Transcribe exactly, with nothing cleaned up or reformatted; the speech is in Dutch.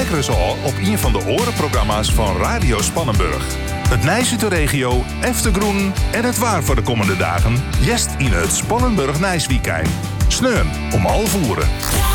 kijken ze al op een van de orenprogramma's van Radio Spannenburg. Het Nijs uit de regio, Eftergroen en het waar voor de komende dagen. Jest in het Spannenburg Nijsweekend. Sneun om half uren.